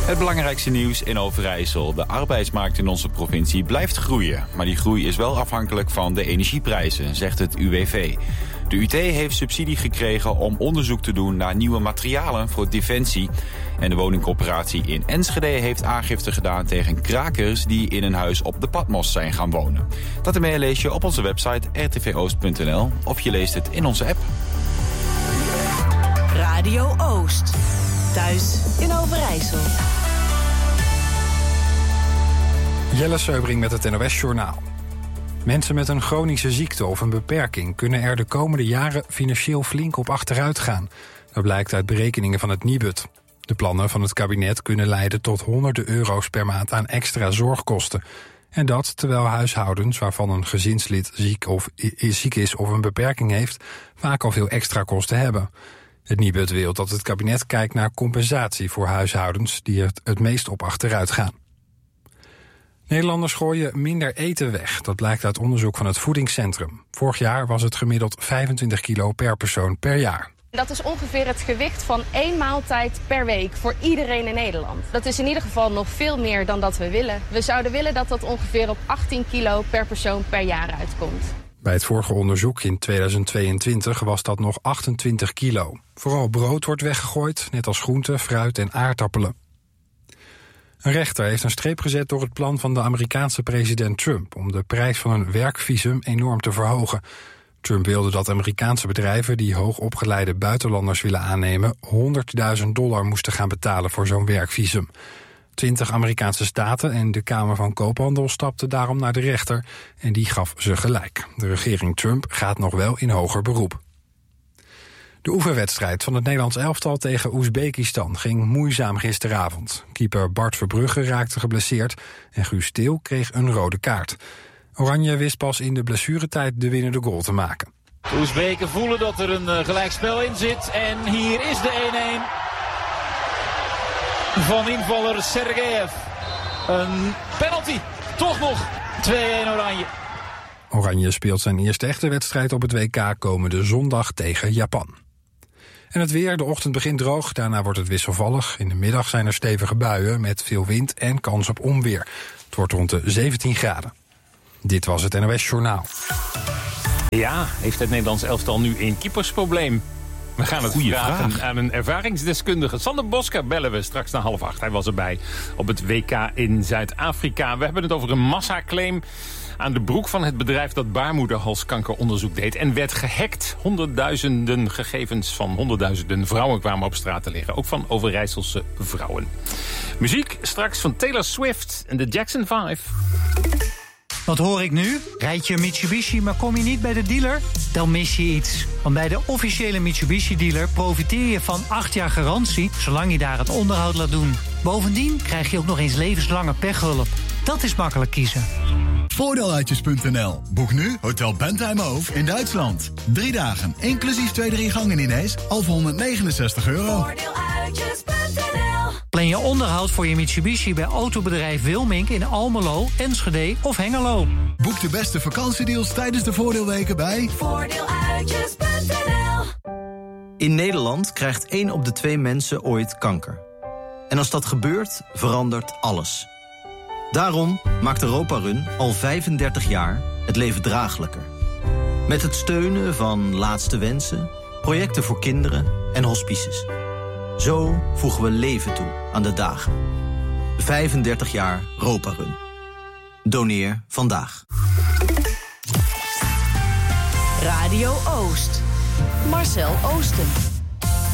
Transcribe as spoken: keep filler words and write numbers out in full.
Het belangrijkste nieuws in Overijssel. De arbeidsmarkt in onze provincie blijft groeien. Maar die groei is wel afhankelijk van de energieprijzen, zegt het U W V. De U T heeft subsidie gekregen om onderzoek te doen naar nieuwe materialen voor defensie. En de woningcorporatie in Enschede heeft aangifte gedaan tegen krakers die in een huis op de Patmos zijn gaan wonen. Dat en meer lees je op onze website r t v oost punt n l of je leest het in onze app. Radio Oost. Thuis in Overijssel. Jelle Seubring met het N O S-journaal. Mensen met een chronische ziekte of een beperking kunnen er de komende jaren financieel flink op achteruit gaan. Dat blijkt uit berekeningen van het Nibud. De plannen van het kabinet kunnen leiden tot honderden euro's per maand aan extra zorgkosten. En dat terwijl huishoudens waarvan een gezinslid ziek, of, ziek is of een beperking heeft, vaak al veel extra kosten hebben. Het Nibud wil dat het kabinet kijkt naar compensatie voor huishoudens die er het meest op achteruit gaan. Nederlanders gooien minder eten weg. Dat blijkt uit onderzoek van het Voedingscentrum. Vorig jaar was het gemiddeld vijfentwintig kilo per persoon per jaar. Dat is ongeveer het gewicht van één maaltijd per week voor iedereen in Nederland. Dat is in ieder geval nog veel meer dan dat we willen. We zouden willen dat dat ongeveer op achttien kilo per persoon per jaar uitkomt. Bij het vorige onderzoek in tweeduizend tweeëntwintig was dat nog achtentwintig kilo. Vooral brood wordt weggegooid, net als groenten, fruit en aardappelen. Een rechter heeft een streep gezet door het plan van de Amerikaanse president Trump om de prijs van een werkvisum enorm te verhogen. Trump wilde dat Amerikaanse bedrijven die hoogopgeleide buitenlanders willen aannemen honderdduizend dollar moesten gaan betalen voor zo'n werkvisum. Twintig Amerikaanse staten en de Kamer van Koophandel stapten daarom naar de rechter en die gaf ze gelijk. De regering Trump gaat nog wel in hoger beroep. De oefenwedstrijd van het Nederlands elftal tegen Oezbekistan ging moeizaam gisteravond. Keeper Bart Verbrugge raakte geblesseerd en Guus Til kreeg een rode kaart. Oranje wist pas in de blessuretijd de winnende goal te maken. De Oezbeken voelen dat er een uh, gelijkspel in zit en hier is de één-één van invaller Sergeev. Een penalty, toch nog twee-één Oranje. Oranje speelt zijn eerste echte wedstrijd op het W K komende zondag tegen Japan. En het weer, de ochtend begint droog, daarna wordt het wisselvallig. In de middag zijn er stevige buien met veel wind en kans op onweer. Het wordt rond de zeventien graden. Dit was het N O S-journaal. Ja, heeft het Nederlands elftal nu een keepersprobleem? We gaan het Goeie vragen vraag. aan een ervaringsdeskundige. Sander Boska bellen we straks na half acht. Hij was erbij op het W K in Zuid-Afrika. We hebben het over een massaclaim aan de broek van het bedrijf dat baarmoederhalskankeronderzoek deed en werd gehackt. Honderdduizenden gegevens van honderdduizenden vrouwen kwamen op straat te liggen. Ook van Overijsselse vrouwen. Muziek straks van Taylor Swift en de Jackson vijf. Wat hoor ik nu? Rijd je een Mitsubishi, maar kom je niet bij de dealer? Dan mis je iets. Want bij de officiële Mitsubishi-dealer profiteer je van acht jaar garantie, zolang je daar het onderhoud laat doen. Bovendien krijg je ook nog eens levenslange pechhulp. Dat is makkelijk kiezen. Voordeeluitjes punt n l. Boek nu Hotel Bentheimhof in Duitsland. Drie dagen, inclusief twee drie gangen diners, al voor honderdnegenenzestig euro. Voordeeluitjes punt n l. Plan je onderhoud voor je Mitsubishi bij autobedrijf Wilmink in Almelo, Enschede of Hengelo. Boek de beste vakantiedeals tijdens de voordeelweken bij Voordeeluitjes punt n l. In Nederland krijgt één op de twee mensen ooit kanker. En als dat gebeurt, verandert alles. Daarom maakt Europa-Run al vijfendertig jaar het leven draaglijker. Met het steunen van Laatste Wensen, projecten voor kinderen en hospices. Zo voegen we leven toe aan de dagen. vijfendertig jaar Europa-Run. Doneer vandaag. Radio Oost. Marcel Oosten.